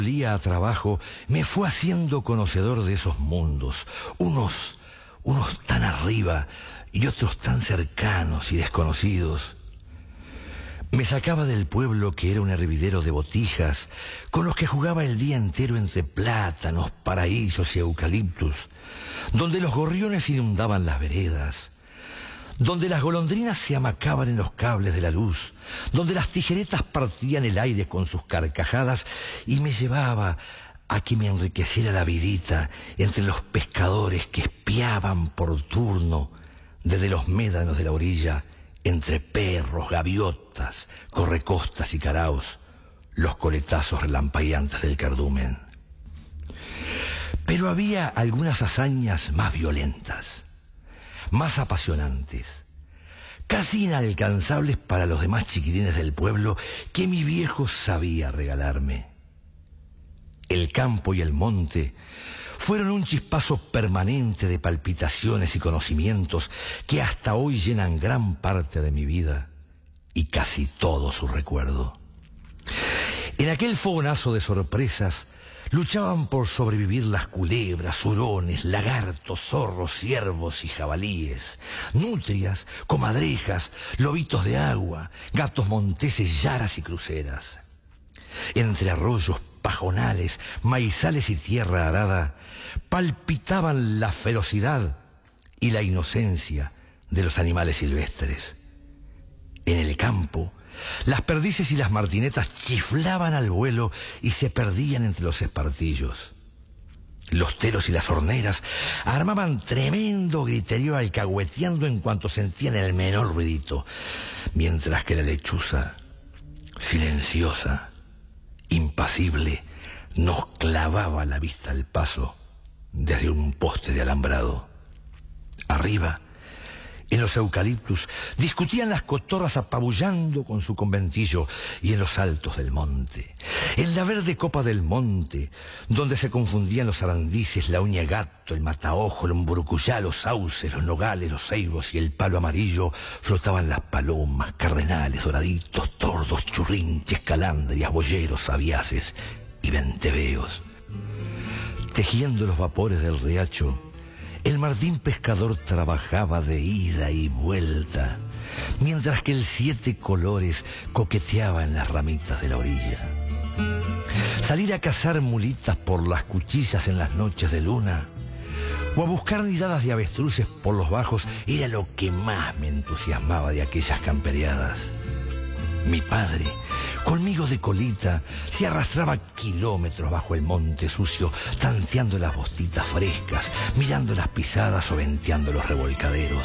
a trabajo, me fue haciendo conocedor de esos mundos, unos tan arriba y otros tan cercanos y desconocidos. Me sacaba del pueblo, que era un hervidero de botijas, con los que jugaba el día entero entre plátanos, paraísos y eucaliptus, donde los gorriones inundaban las veredas, donde las golondrinas se amacaban en los cables de la luz, donde las tijeretas partían el aire con sus carcajadas, y me llevaba a que me enriqueciera la vidita entre los pescadores que espiaban por turno desde los médanos de la orilla, entre perros, gaviotas, correcostas y caraos, los coletazos relampagueantes del cardumen. Pero había algunas hazañas más violentas, más apasionantes, casi inalcanzables para los demás chiquilines del pueblo, que mi viejo sabía regalarme. El campo y el monte fueron un chispazo permanente de palpitaciones y conocimientos que hasta hoy llenan gran parte de mi vida y casi todo su recuerdo. En aquel fogonazo de sorpresas luchaban por sobrevivir las culebras, hurones, lagartos, zorros, ciervos y jabalíes, nutrias, comadrejas, lobitos de agua, gatos monteses, yaras y cruceras. Entre arroyos, pajonales, maizales y tierra arada, palpitaban la ferocidad y la inocencia de los animales silvestres. En el campo, las perdices y las martinetas chiflaban al vuelo y se perdían entre los espartillos. Los teros y las horneras armaban tremendo griterío alcahueteando en cuanto sentían el menor ruidito, mientras que la lechuza, silenciosa, impasible, nos clavaba la vista al paso desde un poste de alambrado. Arriba, en los eucaliptus, discutían las cotorras apabullando con su conventillo, y en los altos del monte, en la verde copa del monte, donde se confundían los arandices, la uña gato, el mataojo, el umburucuyá, los sauces, los nogales, los ceibos y el palo amarillo, flotaban las palomas, cardenales, doraditos, tordos, churrinches, calandrias, boyeros, sabiaces y venteveos. Tejiendo los vapores del riacho, el martín pescador trabajaba de ida y vuelta, mientras que el siete colores coqueteaba en las ramitas de la orilla. Salir a cazar mulitas por las cuchillas en las noches de luna, o a buscar nidadas de avestruces por los bajos, era lo que más me entusiasmaba de aquellas camperiadas. Mi padre, conmigo de colita, se arrastraba kilómetros bajo el monte sucio, tanteando las bostitas frescas, mirando las pisadas o venteando los revolcaderos.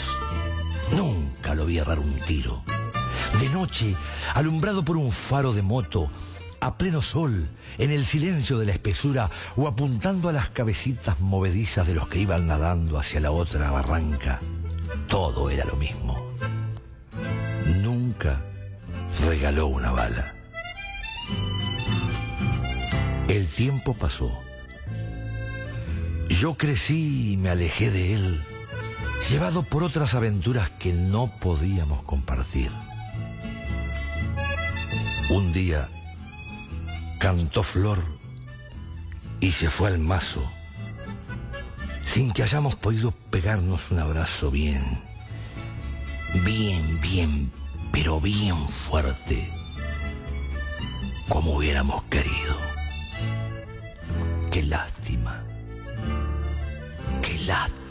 Nunca lo vi errar un tiro. De noche, alumbrado por un faro de moto, a pleno sol, en el silencio de la espesura, o apuntando a las cabecitas movedizas de los que iban nadando hacia la otra barranca, todo era lo mismo. Nunca regaló una bala. El tiempo pasó. Yo crecí y me alejé de él, llevado por otras aventuras que no podíamos compartir. Un día cantó Flor y se fue al mazo, sin que hayamos podido pegarnos un abrazo bien, pero bien fuerte, como hubiéramos querido. Qué lástima, qué lástima.